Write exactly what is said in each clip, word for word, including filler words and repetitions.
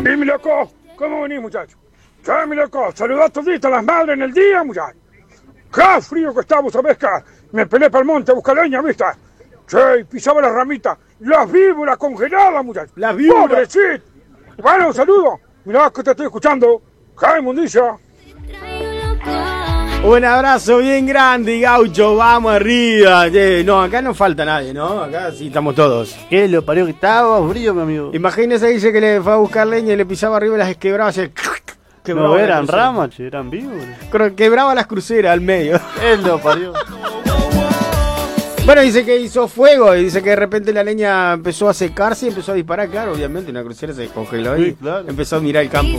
Y mi loco, ¿cómo venís, muchachos? ¿Qué, mi loco? Saludá todita a las madres en el día, muchachos. ¡Qué frío que estamos, sabés que me pelé para el monte a buscar leña, viste! Che, pisaba las ramitas, las víboras congeladas, muchachos. Las víboras. ¡Pobrecito! Bueno, un saludo. Mirá que te estoy escuchando. ¡Qué inmundicia! Un abrazo bien grande, Gaucho, vamos arriba. Eh, no, acá no falta nadie, ¿no? Acá sí estamos todos. ¿Qué lo parió que estaba frío, mi amigo? Imagínese, dice que le fue a buscar leña y le pisaba arriba y las quebraba. Así, no eran ramas, eran vivos. Quebraba las cruceras al medio. Él lo parió. Bueno, dice que hizo fuego y dice que de repente la leña empezó a secarse y empezó a disparar. Claro, obviamente una crucera se descongeló y sí, claro. Empezó a mirar el campo.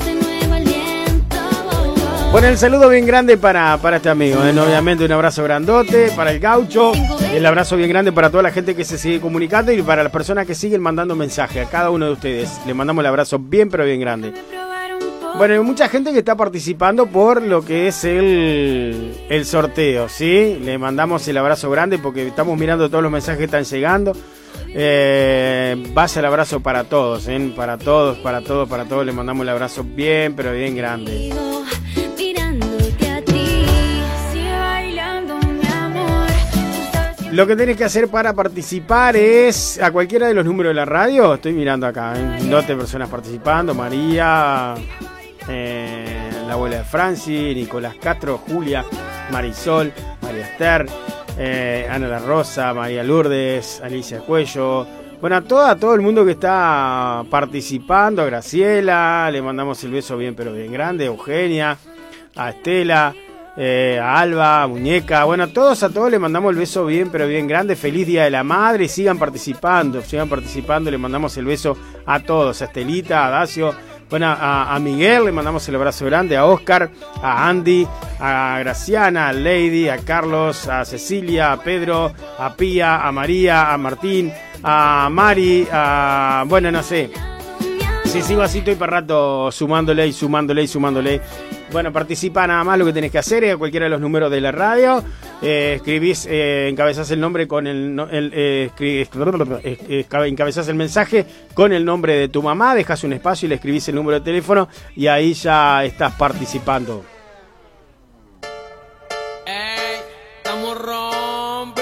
Bueno, el saludo bien grande para, para este amigo, ¿eh? Obviamente un abrazo grandote para el Gaucho, el abrazo bien grande para toda la gente que se sigue comunicando y para las personas que siguen mandando mensajes a cada uno de ustedes. Le mandamos el abrazo bien pero bien grande. Bueno, hay mucha gente que está participando por lo que es el, el sorteo, ¿sí? Le mandamos el abrazo grande porque estamos mirando todos los mensajes que están llegando. Eh, vaya el abrazo para todos, ¿eh? Para todos, para todos, para todos. Le mandamos el abrazo bien pero bien grande. Lo que tenés que hacer para participar es a cualquiera de los números de la radio. Estoy mirando acá, ¿eh? Dote personas participando. María, eh, la abuela de Franci, Nicolás Castro, Julia, Marisol, María Esther, eh, Ana La Rosa, María Lourdes, Alicia Cuello. Bueno, a todo, a todo el mundo que está participando. A Graciela, le mandamos el beso bien pero bien grande. A Eugenia, a Estela. Eh, a Alba, a Muñeca, bueno, a todos, a todos le mandamos el beso bien, pero bien grande. Feliz Día de la Madre, sigan participando, sigan participando, le mandamos el beso a todos, a Estelita, a Dacio, bueno, a, a Miguel le mandamos el abrazo grande, a Oscar, a Andy, a Graciana, a Lady, a Carlos, a Cecilia, a Pedro, a Pía, a María, a Martín, a Mari, a, bueno, no sé, si sigo así estoy para rato sumándole y sumándole y sumándole. Bueno, participa nada más, lo que tenés que hacer es a cualquiera de los números de la radio, eh, escribís, eh, encabezás el nombre con el, el eh, escribís, eh, encabezás el mensaje con el nombre de tu mamá, dejás un espacio y le escribís el número de teléfono y ahí ya estás participando. Ey, estamos rompi.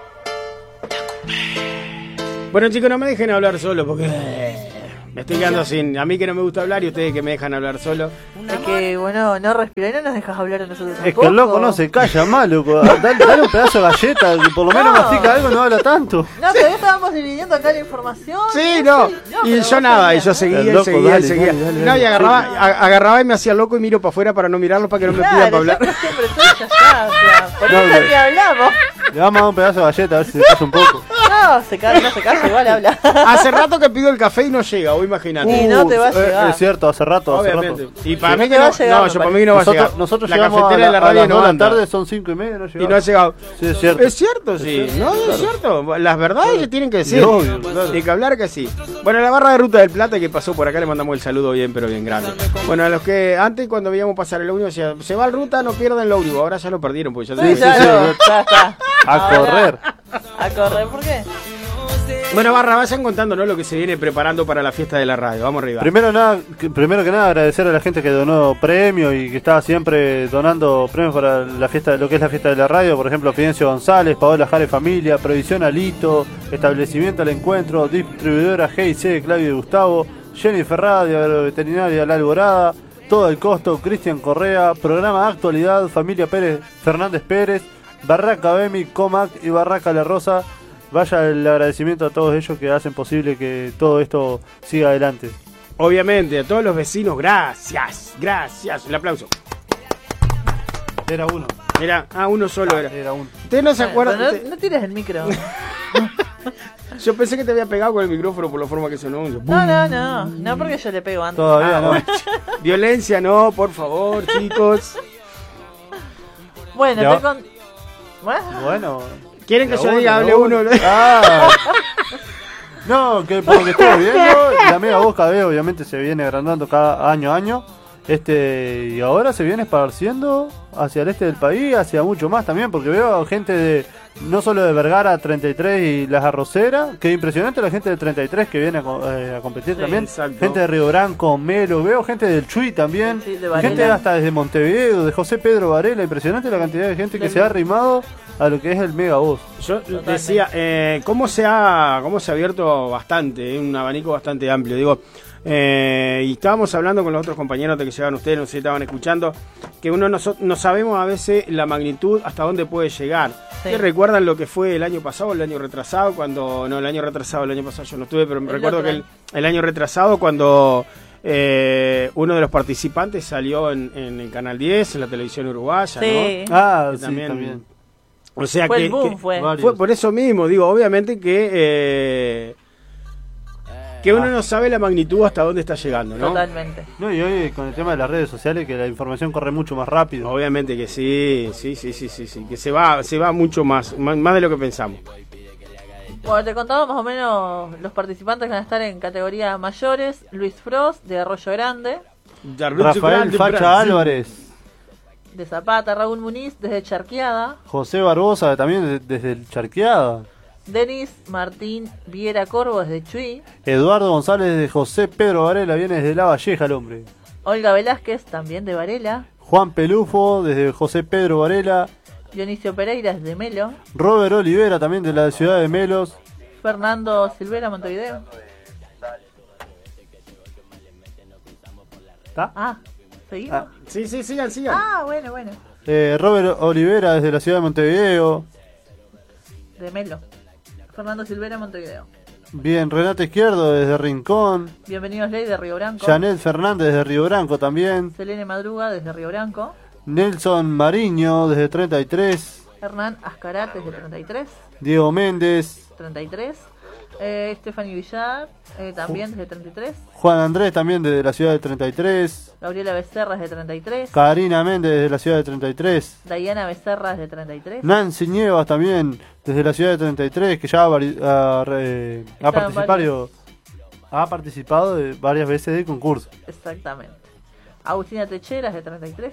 Bueno, chicos, no me dejen hablar solo porque me estoy quedando sin... A mí que no me gusta hablar y ustedes que me dejan hablar solo. Es que, bueno, no respira y no nos dejas hablar a nosotros tampoco. Es que el loco no se calla más, loco. Dale, dale un pedazo de galleta, que por lo menos No. mastica algo, no habla tanto. No, pero ya estábamos dividiendo acá la información. Sí, no, sé, y pero yo vos nada, y sabías, yo ¿no? seguía, El y loco, seguía, y dale, seguía. dale, dale, No, y dale. agarraba, a- agarraba y me hacía loco y miro para afuera para no mirarlos, para que no me pidan para Claro, hablar. ya costumbre tuya, ya está, o sea, por No, eso pero- que hablamos. Le vamos a dar un pedazo de galleta a ver si se pasa un poco. No, se cae, no se calla, igual habla. Hace rato que pido el café y no llega, vos imaginate. Y no te va a Uh, eh, llegar. Es cierto, hace rato, hace Obviamente. rato. Y para Sí, mí no que te va no, a llegar, no, me yo para parece. mí que no va a Nosotros, llegar. nosotros La llegamos a cafetera la, de la a radio las no dos de la anda. tarde, son cinco y media, no Y llegamos. no ha llegado. Sí, es cierto. Es cierto, sí, ¿no? Es cierto. Las verdades se tienen que decir. Y obvio, claro. Hay que hablar que sí. Bueno, la barra de Ruta del Plata que pasó por acá le mandamos el saludo bien, pero bien grande. Bueno, a los que antes cuando veíamos pasar el ómnibus decía, se va al Ruta, no pierden el ómnibus. Ahora ya lo perdieron, porque ya Sí, te- ya, no, ya está. A Ahora, correr. A correr, ¿por qué? Bueno, Barra, vayan contándonos lo que se viene preparando para la fiesta de la radio. Vamos arriba. Primero, nada, que- primero que nada, agradecer a la gente que donó premios y que está siempre donando premios para la fiesta, lo que es la fiesta de la radio. Por ejemplo, Fidencio González, Paola Jare Familia, Provisión Alito, Establecimiento al Encuentro, Distribuidora G y C de Claudio y Gustavo, Jennifer Radio, Agroveterinaria La Alborada, Todo el Costo, Cristian Correa, Programa de Actualidad, Familia Pérez Fernández Pérez, Barraca Bemi, Comac y Barraca La Rosa. Vaya el agradecimiento a todos ellos que hacen posible que todo esto siga adelante. Obviamente, a todos los vecinos, gracias, gracias. El aplauso. Era uno. Era, ah, uno solo era. Era uno. ¿Ustedes no se acuerdan? Pero Usted- no, no tires el micro. Yo pensé que te había pegado con el micrófono por la forma que sonó. Yo, No, no, no. No porque yo le pego antes. Todavía Ah, no. bueno. Violencia no, por favor, chicos. Bueno, Ya. te con... Bueno, Bueno. ¿Quieren que Era yo uno, diga, era hable uno? Ah. No, que por lo que estuve viendo, la Mega Voz cada vez obviamente se viene agrandando cada año a año. Este, y ahora se viene esparciendo hacia el este del país, hacia mucho más también, porque veo gente de, no solo de Vergara treinta y tres y Las Arroceras, que impresionante la gente de treinta y tres que viene a, eh, a competir Sí, también, exacto. gente de Río Branco, Melo, veo gente del Chuy también, Sí, de Varela. gente hasta desde Montevideo, de José Pedro Varela, impresionante la cantidad de gente que se ha arrimado a lo que es el Mega Voz. Yo decía, eh, ¿cómo, se ha, ¿cómo se ha abierto bastante, eh, un abanico bastante amplio? Digo, eh, y estábamos hablando con los otros compañeros de que llegaban ustedes, no sé si estaban escuchando, que uno no, so- no sabemos a veces la magnitud hasta dónde puede llegar. Sí. ¿Ustedes recuerdan lo que fue el año pasado, el año retrasado? Cuando no, el año retrasado, el año pasado yo no estuve, pero me El recuerdo otro que el, el año retrasado cuando eh, uno de los participantes salió en, en el Canal diez, en la televisión uruguaya, Sí. ¿no? Ah, Que sí, también- también. O sea Fue que, el boom, que- fue. Varios. fue por eso mismo, digo, obviamente que eh, que uno no sabe la magnitud hasta dónde está llegando, ¿no? Totalmente. No, y hoy con el tema de las redes sociales, que la información corre mucho más rápido. Obviamente que sí, sí, sí, sí, sí, sí, que se va, se va mucho más, más, más de lo que pensamos. Bueno, te contaba más o menos los participantes que van a estar en categoría mayores. Luis Frost, de Arroyo Grande. Rafael Facha Álvarez, De Zapata, Raúl Muniz, desde Charqueada. José Barbosa también de- desde el Charqueada, Denis Martín Viera Corvo, desde Chuy. Eduardo González de José Pedro Varela, viene desde La Valleja el hombre. Olga Velázquez, también de Varela. Juan Pelufo desde José Pedro Varela, Dionisio Pereira, desde Melo. Robert Olivera también de la ciudad de Melos. Fernando Silvera, Montevideo. ¿Está? Ah, ¿seguimos? Ah. Sí, sí, sigan, sigan. Ah, bueno, bueno. Eh, Robert Olivera desde la ciudad de Montevideo. De Melo. Fernando Silvera, Montevideo. Bien, Renata Izquierdo desde Rincón. Bienvenidos Ley, de Río Branco. Janet Fernández desde Río Branco también. Selene Madruga, desde Río Branco. Nelson Mariño desde treinta y tres. Hernán Ascarat, desde treinta y tres. Diego Méndez. treinta y tres. Eh, Stephanie Villar, eh, también desde treinta y tres. Juan Andrés también desde la ciudad de treinta y tres. Gabriela Becerra, desde treinta y tres. Karina Méndez desde la ciudad de treinta y tres. Diana Becerra, desde treinta y tres. Nancy Nievas también desde la ciudad de treinta y tres, que ya ha, vari- ha, re- ha Estaban participado, ha participado de varias veces del concurso. Exactamente. Agustina Techera, desde treinta y tres.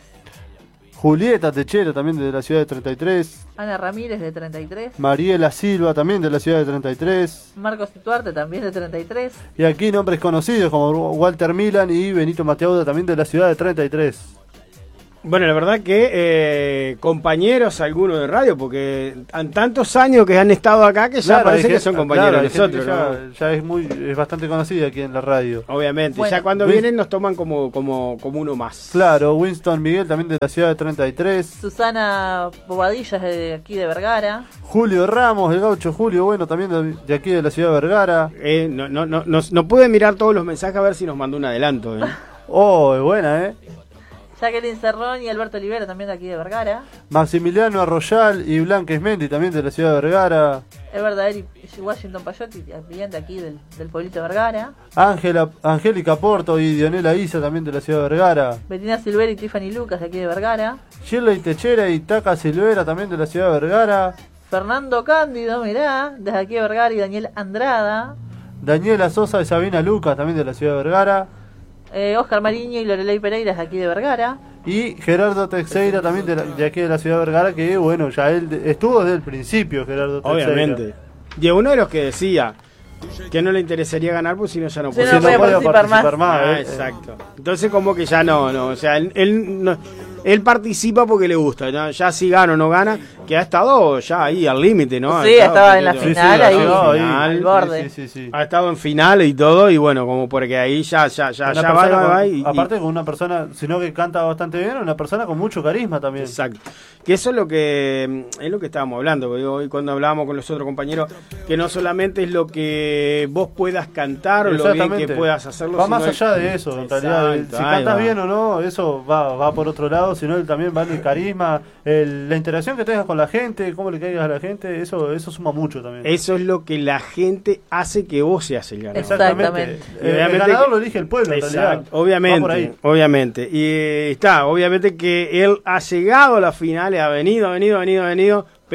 Julieta Techera también desde la ciudad de treinta y tres. Ana Ramírez, de treinta y tres. Mariela Silva también de la ciudad de treinta y tres. Marcos Tuarte, también de treinta y tres. Y aquí nombres conocidos como Walter Milan y Benito Mateuda también de la ciudad de treinta y tres. Bueno, la verdad que eh, compañeros algunos de radio, porque han tantos años que han estado acá que ya Claro, parece hay que gente- son compañeros claro, de hay gente nosotros, que ¿no? ya, ya es muy es bastante conocida aquí en la radio. Obviamente, Bueno, ya cuando Luis- vienen nos toman como, como, como uno más. Claro, Winston Miguel también de la ciudad de treinta y tres. Susana Bobadilla, de aquí de Vergara. Julio Ramos, el gaucho Julio, bueno, también de, de aquí de la ciudad de Vergara. Eh, no, no, no, no, no pude mirar todos los mensajes a ver si nos mandó un adelanto. ¿eh? Oh, es buena, ¿eh? Jacqueline Cerrón y Alberto Olivera, también de aquí de Vergara. Maximiliano Arroyal y Blanca Esmendi también de la ciudad de Vergara. El verdadero Washington Payotti, también de aquí del, del pueblito de Vergara. Ángela, Angélica Porto y Dionela Isa también de la ciudad de Vergara. Bettina Silvera y Tiffany Lucas, de aquí de Vergara. Shirley Techera y Taca Silvera también de la ciudad de Vergara. Fernando Cándido, mirá, desde aquí de Vergara. Y Daniel Andrada. Daniela Sosa y Sabina Lucas también de la ciudad de Vergara. Eh, Oscar Mariño y Lorelei Pereira, desde aquí de Vergara. Y Gerardo Teixeira también de, la- de aquí de la ciudad de Vergara, que bueno, ya él de- estuvo desde el principio, Gerardo Teixeira. Obviamente. Y uno de los que decía que no le interesaría ganar, pues si no ya no Si puede. no, Si no podía podía participar participar más. más. Ah, eh. exacto. Entonces como que ya no, no, o sea, él, él, no- él participa porque le gusta, ¿no? Ya si gana o no gana, que ha estado ya ahí al límite, ¿no? Ha Sí, estado estaba en la completo. final, la ahí, llegó al borde. Sí, sí, sí, sí. Ha estado en final y todo, y bueno, como porque ahí ya, ya, ya, Una ya va, persona va, con- va, y- y- aparte con una persona, sino que canta bastante bien, una persona con mucho carisma también. Exacto. Que eso es lo que es lo que estábamos hablando, porque hoy cuando hablábamos con los otros compañeros, que no solamente es lo que vos puedas cantar o lo bien que Exactamente. puedas hacerlo, va sino más el- allá de eso, en realidad. Exacto, Si ahí cantas va. bien o no, eso va, va por otro lado, sino él también va el carisma, el- la interacción que tengas con la gente, cómo le caigas a la gente, eso eso suma mucho también. Eso es lo que la gente hace que vos seas el ganador. Exactamente. El, el Obviamente ganador que- lo elige el pueblo, en Exacto, realidad. Va por obviamente, ahí. obviamente. Y eh, está, obviamente que él ha llegado a la final, ha venido, ha venido, ha venido, ha venido, pero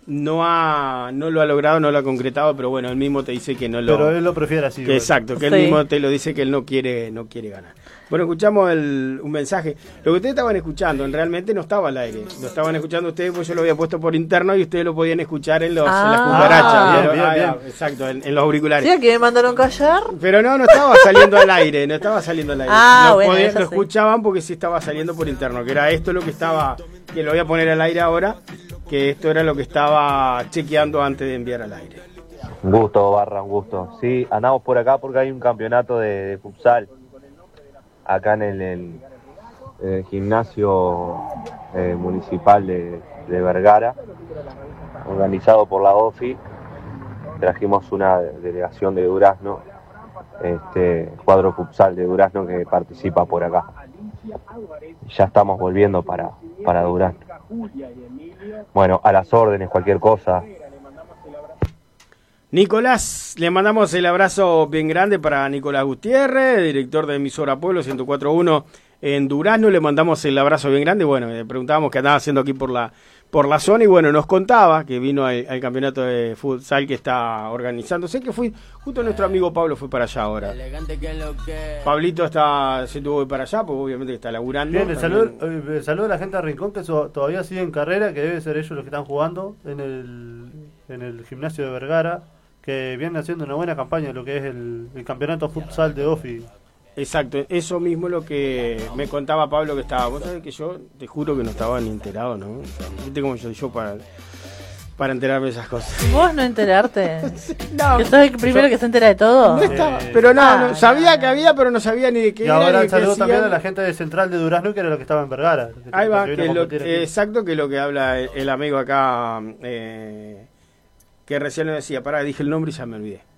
no ha no lo ha logrado, no lo ha concretado, pero bueno, él mismo te dice que no lo... Pero él lo prefiere así. Que exacto, que él Sí. mismo te lo dice que él no quiere no quiere ganar. Bueno, escuchamos el, un mensaje. Lo que ustedes estaban escuchando, realmente no estaba al aire. Lo estaban escuchando ustedes, pues yo lo había puesto por interno y ustedes lo podían escuchar en, los, en las Ah. cucarachas. Ah, Pero- bien, ah, bien, ah, bien. exacto, en, en los auriculares. ¿Sí? ¿Que me mandaron callar? Pero no, no estaba saliendo al aire, no estaba saliendo al aire. Ah, lo, bueno, podían- eso lo sí. escuchaban porque sí estaba saliendo por interno, que era esto lo que estaba, que lo voy a poner al aire ahora, que esto era lo que estaba chequeando antes de enviar al aire. Un gusto, Barra, un gusto. Sí, andamos por acá porque hay un campeonato de, de futsal acá en el, en- en el gimnasio eh, municipal de, de Vergara, organizado por la O F I. Trajimos una delegación de Durazno, este cuadro futsal de Durazno que participa por acá. Ya estamos volviendo para, para Durazno. Bueno, a las órdenes, cualquier cosa. Nicolás, le mandamos el abrazo bien grande para Nicolás Gutiérrez, director de emisora Pueblo ciento cuatro punto uno en Durazno. Le mandamos el abrazo bien grande. Bueno, le preguntábamos qué andaba haciendo aquí por la por la zona y bueno, nos contaba que vino al, al campeonato de futsal que está organizando. Sé que fue justo nuestro amigo Pablo fue para allá ahora. Pablito está se tuvo que ir para allá porque obviamente está laburando. Bien, el También- saludo, eh, el saludo a la gente de Rincón que so- todavía sigue en carrera, que debe ser ellos los que están jugando en el, en el gimnasio de Vergara, que vienen haciendo una buena campaña, lo que es el, el campeonato futsal de O F I. Exacto, eso mismo lo que me contaba Pablo que estaba. Vos sabés que yo te juro que no estaba ni enterado, ¿no? O sea, viste cómo soy yo para, para enterarme de esas cosas. ¿Vos no enterarte? No, ¿Que sos el primero yo- que se entera de todo? no estaba, Eh, pero no, ah, no, sabía que había, pero no sabía ni de qué Y era, ahora ni el de qué saludo hacían. también a la gente de Central de Durazno, que era lo que estaba en Vergara. que- Ahí va, que que vino a lo, competir aquí. exacto que lo que habla el, el amigo acá, eh, que recién lo decía. Pará, dije el nombre y ya me olvidé.